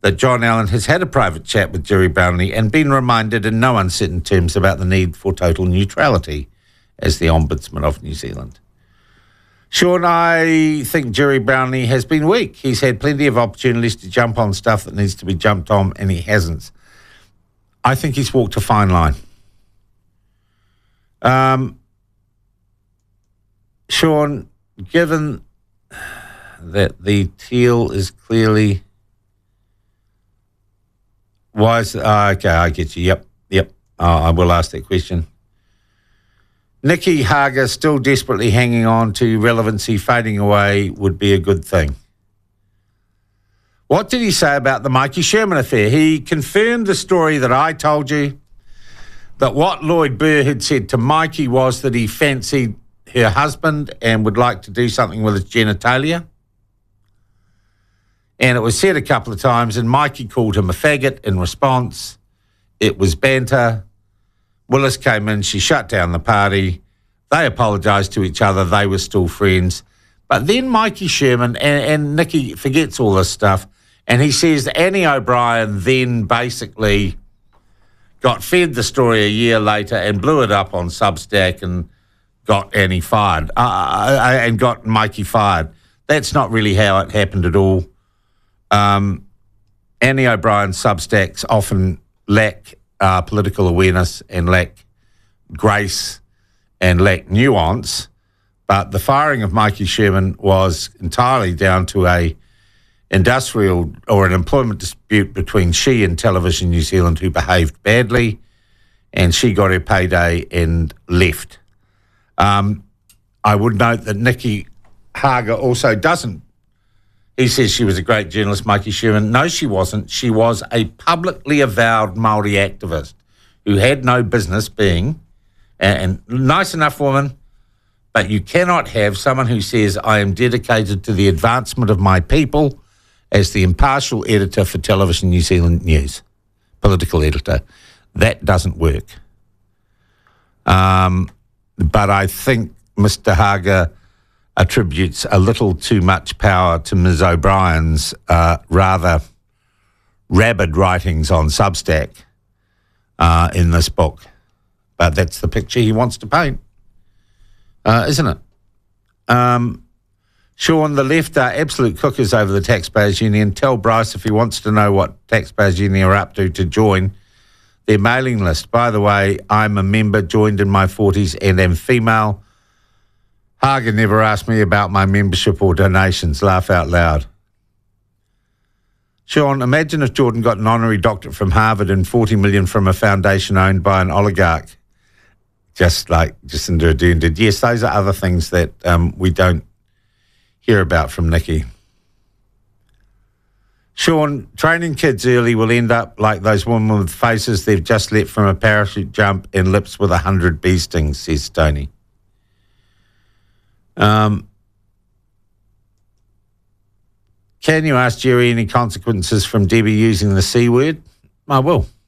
that John Allen has had a private chat with Jerry Brownlee and been reminded in no uncertain terms about the need for total neutrality as the Ombudsman of New Zealand. Sean, I think Jerry Brownlee has been weak. He's had plenty of opportunities to jump on stuff that needs to be jumped on, and he hasn't. I think he's walked a fine line. Sean, given that the teal is clearly... Why is... okay, I get you. Yep. I will ask that question. Nikki Hager still desperately hanging on to relevancy, fading away would be a good thing. What did he say about the Mikey Sherman affair? He confirmed the story that I told you, that what Lloyd Burr had said to Mikey was that he fancied her husband and would like to do something with his genitalia. And it was said a couple of times, and Mikey called him a faggot in response. It was banter. Willis came in, she shut down the party. They apologised to each other. They were still friends. But then Mikey Sherman, and Nikki forgets all this stuff, and he says Annie O'Brien then basically got fed the story a year later and blew it up on Substack and got Annie fired, and got Mikey fired. That's not really how it happened at all. Annie O'Brien's Substacks often lack political awareness and lack grace and lack nuance, but the firing of Mikey Sherman was entirely down to a industrial or an employment dispute between she and Television New Zealand, who behaved badly, and she got her payday and left. I would note that Nikki Hager also doesn't. He says she was a great journalist, Mikey Sherman. No, she wasn't. She was a publicly avowed Māori activist who had no business being, and nice enough woman, but you cannot have someone who says, I am dedicated to the advancement of my people as the impartial editor for Television New Zealand News, political editor. That doesn't work. But I think Mr. Hager attributes a little too much power to Ms. O'Brien's rather rabid writings on Substack in this book. But that's the picture he wants to paint, isn't it? Sean, the left are absolute cookers over the Taxpayers Union. Tell Bryce if he wants to know what Taxpayers Union are up to join their mailing list. By the way, I'm a member, joined in my 40s and am female. Hager never asked me about my membership or donations. Laugh out loud. Sean, imagine if Jordan got an honorary doctorate from Harvard and 40 million from a foundation owned by an oligarch, just like Jacinda Ardern did. Yes, those are other things that we don't hear about from Nikki. Sean, training kids early will end up like those women with faces they've just let from a parachute jump and lips with 100 bee stings, says Tony. Can you ask Jerry any consequences from Debbie using the C word? I will.